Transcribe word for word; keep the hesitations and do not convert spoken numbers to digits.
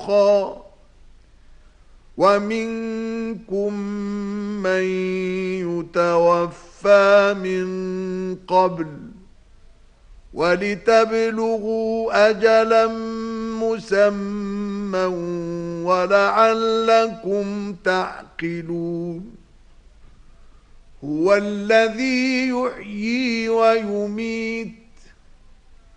شيوخا ومنكم من يتوفى من قبل ولتبلغوا أجلا مسمى ولعلكم تعقلون هو الذي يحيي ويميت